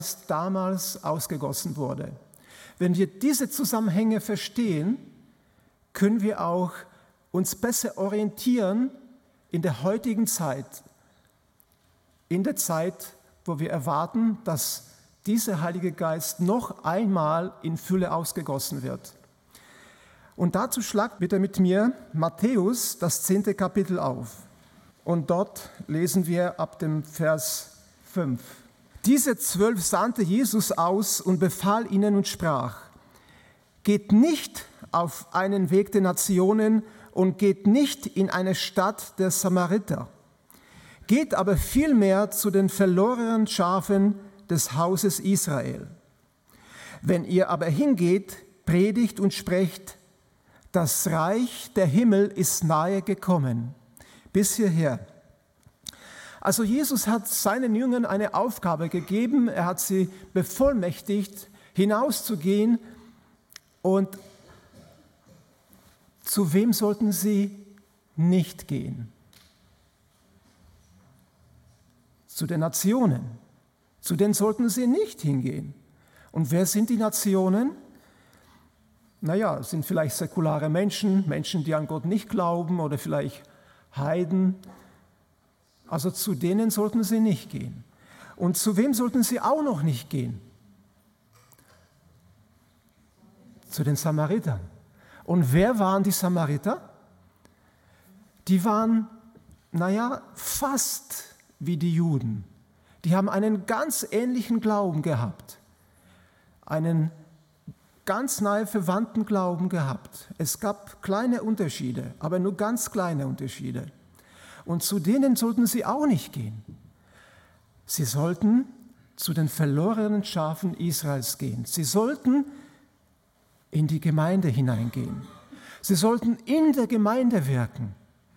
damals ausgegossen wurde. Wenn wir diese Zusammenhänge verstehen, können wir auch uns besser orientieren in der heutigen Zeit, in der Zeit, wo wir erwarten, dass dieser Heilige Geist noch einmal in Fülle ausgegossen wird. Und dazu schlagt bitte mit mir Matthäus, das 10. Kapitel auf. Und dort lesen wir ab dem Vers 5. Diese 12 sandte Jesus aus und befahl ihnen und sprach: Geht nicht auf einen Weg der Nationen und geht nicht in eine Stadt der Samariter. Geht aber vielmehr zu den verlorenen Schafen des Hauses Israel. Wenn ihr aber hingeht, predigt und sprecht: Das Reich der Himmel ist nahe gekommen. Bis hierher. Also Jesus hat seinen Jüngern eine Aufgabe gegeben. Er hat sie bevollmächtigt, hinauszugehen. Und zu wem sollten sie nicht gehen? Zu den Nationen. Zu denen sollten sie nicht hingehen. Und wer sind die Nationen? Naja, es sind vielleicht säkulare Menschen, Menschen, die an Gott nicht glauben oder vielleicht Heiden. Also zu denen sollten sie nicht gehen. Und zu wem sollten sie auch noch nicht gehen? Zu den Samaritern. Und wer waren die Samariter? Die waren, fast wie die Juden. Die haben einen ganz ähnlichen Glauben gehabt. Einen ganz nahe verwandten Glauben gehabt. Es gab kleine Unterschiede, aber nur ganz kleine Unterschiede. Und zu denen sollten sie auch nicht gehen. Sie sollten zu den verlorenen Schafen Israels gehen. Sie sollten in die Gemeinde hineingehen. Sie sollten in der Gemeinde wirken.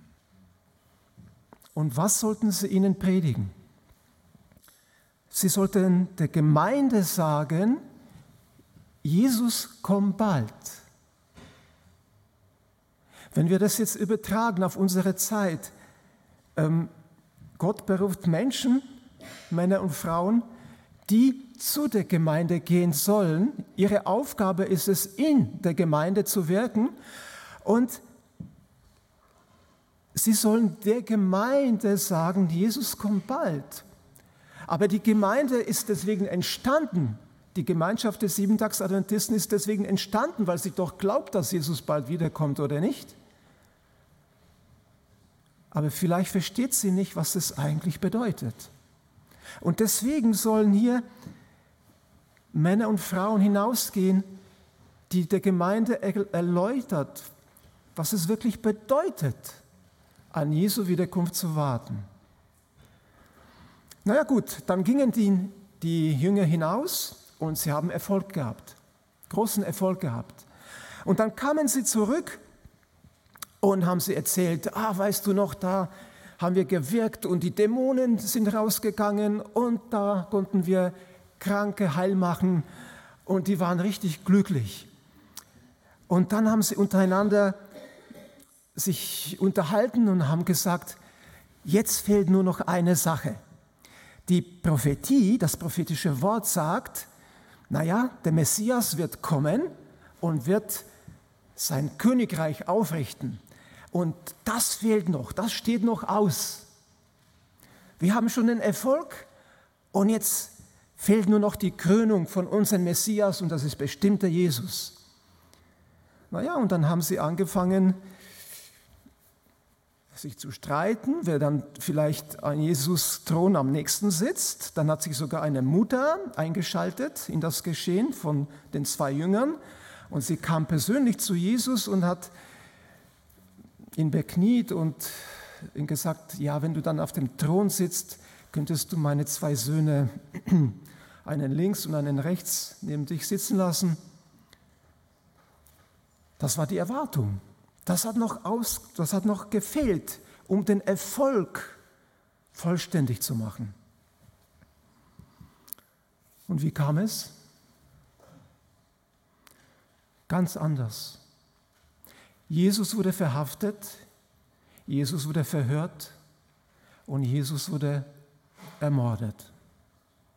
Und was sollten sie ihnen predigen? Sie sollten der Gemeinde sagen: Jesus, komm bald. Wenn wir das jetzt übertragen auf unsere Zeit, Gott beruft Menschen, Männer und Frauen, die zu der Gemeinde gehen sollen. Ihre Aufgabe ist es, in der Gemeinde zu wirken. Und sie sollen der Gemeinde sagen: Jesus, komm bald. Aber die Gemeinde ist deswegen entstanden. Die Gemeinschaft der Siebentagsadventisten ist deswegen entstanden, weil sie doch glaubt, dass Jesus bald wiederkommt, oder nicht? Aber vielleicht versteht sie nicht, was es eigentlich bedeutet. Und deswegen sollen hier Männer und Frauen hinausgehen, die der Gemeinde erläutert, was es wirklich bedeutet, an Jesu Wiederkunft zu warten. Na ja gut, dann gingen die Jünger hinaus und sie haben Erfolg gehabt, großen Erfolg gehabt. Und dann kamen sie zurück und haben sie erzählt: Weißt du noch, da haben wir gewirkt und die Dämonen sind rausgegangen und da konnten wir Kranke heil machen und die waren richtig glücklich. Und dann haben sie untereinander sich unterhalten und haben gesagt: Jetzt fehlt nur noch eine Sache. Die Prophetie, das prophetische Wort sagt, der Messias wird kommen und wird sein Königreich aufrichten. Und das fehlt noch, das steht noch aus. Wir haben schon den Erfolg und jetzt fehlt nur noch die Krönung von unserem Messias und das ist bestimmt der Jesus. Und dann haben sie angefangen, sich zu streiten, wer dann vielleicht an Jesus Thron am nächsten sitzt. Dann hat sich sogar eine Mutter eingeschaltet in das Geschehen von den 2 Jüngern und sie kam persönlich zu Jesus und hat ihn bekniet und ihm gesagt: Ja, wenn du dann auf dem Thron sitzt, könntest du meine 2 Söhne, einen links und einen rechts, neben dich sitzen lassen. Das war die Erwartung. Das hat noch gefehlt, um den Erfolg vollständig zu machen. Und wie kam es? Ganz anders. Jesus wurde verhaftet, Jesus wurde verhört und Jesus wurde ermordet.